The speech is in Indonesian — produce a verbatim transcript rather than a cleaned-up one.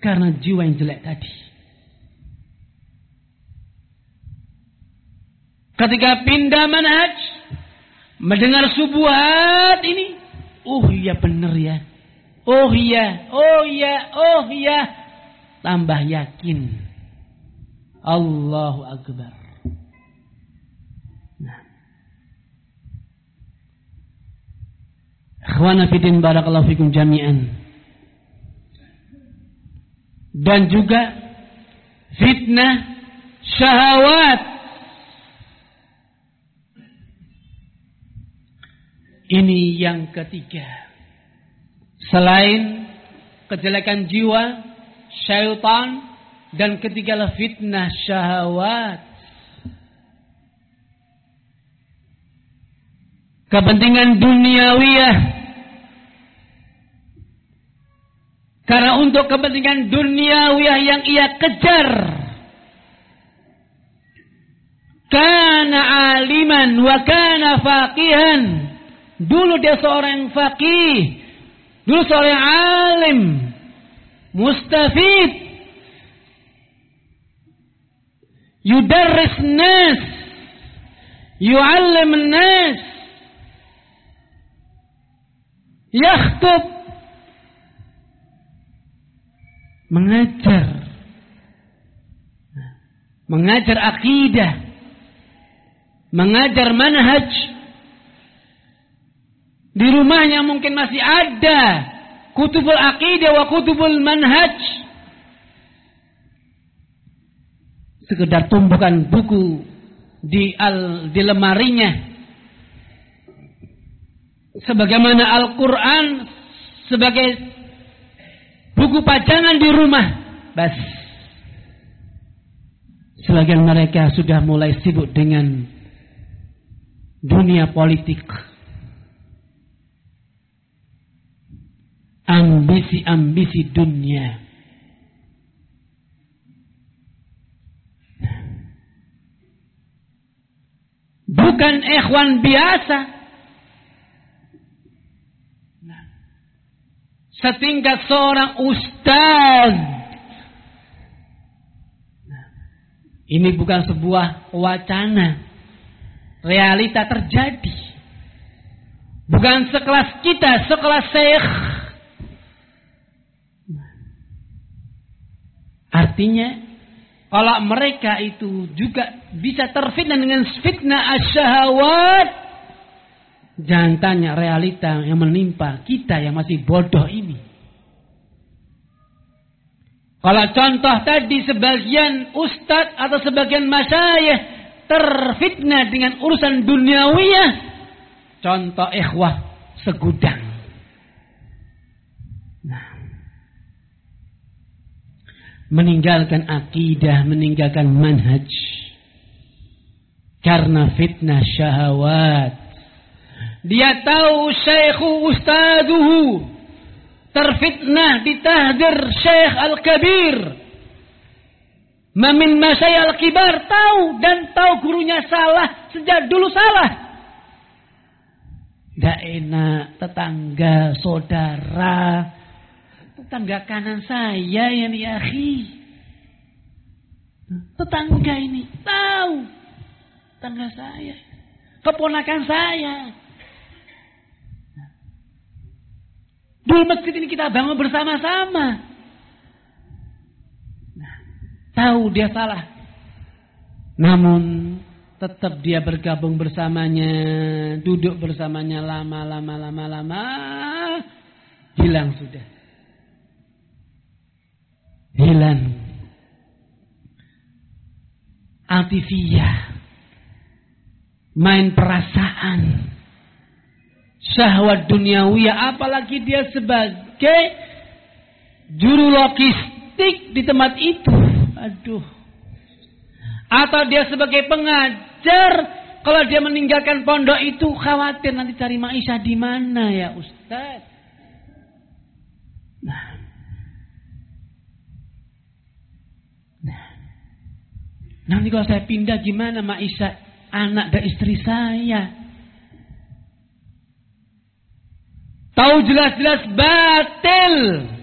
karena jiwa yang jelek tadi. Ketika pindah manhaj, mendengar subuhat ini, oh iya benar ya, oh iya, oh iya, oh iya, tambah yakin. Allahu Akbar. Nah. Akhwana fiddin barakallahu fikum jami'an. Dan juga fitnah syahwat. Ini yang ketiga. Selain kejelekan jiwa, syaitan, dan ketigalah fitnah syahwat. Kepentingan duniawiyah. Karena untuk kepentingan duniawiyah yang ia kejar, kana aliman wa kana faqihan. Dulu dia seorang faqih, dulu seorang alim, mustafid, yudarris nas, yu'allim nas, yakhtub, mengajar, mengajar akidah, mengajar manhaj. Di rumahnya mungkin masih ada kutubul aqidah wa kutubul manhaj. Sekedar tumpukan buku di al di lemarinya. Sebagaimana Al-Quran sebagai buku pajangan di rumah. Bas. Sebagian mereka sudah mulai sibuk dengan dunia politik. Ambisi-ambisi dunia. Bukan ikhwan biasa. Setingkat seorang ustaz. Ini bukan sebuah wacana. Realita terjadi. Bukan sekelas kita, sekelas syekh. Artinya, kalau mereka itu juga bisa terfitnah dengan fitnah asyahawat, jangan tanya realita yang menimpa kita yang masih bodoh ini. Kalau contoh tadi sebagian ustadz atau sebagian masyayikh terfitnah dengan urusan duniawiyah, contoh ikhwah segudang. Meninggalkan akidah, meninggalkan manhaj karena fitnah syahwat. Dia tahu syekhu ustaduhu terfitnah ditahdir syekh al-kabir, mamin masyayikh al-kibar, tahu dan tahu gurunya salah, sejak dulu salah. Gak enak tetangga, saudara, tetangga kanan saya ya nih akhi. Tetangga ini tahu. Tetangga saya. Keponakan saya. Dulu masjid ini kita bangun bersama-sama. Nah, tahu dia salah. Namun tetap dia bergabung bersamanya. Duduk bersamanya lama-lama-lama-lama. Hilang sudah. Hilang atifiyah, main perasaan, syahwat duniawiyah, apalagi dia sebagai juru logistik di tempat itu. Aduh. Atau dia sebagai pengajar, kalau dia meninggalkan pondok itu khawatir nanti cari maisha di mana ya Ustaz. Nah. Nanti kalau saya pindah gimana maisha anak dan istri saya? Tahu jelas-jelas batil.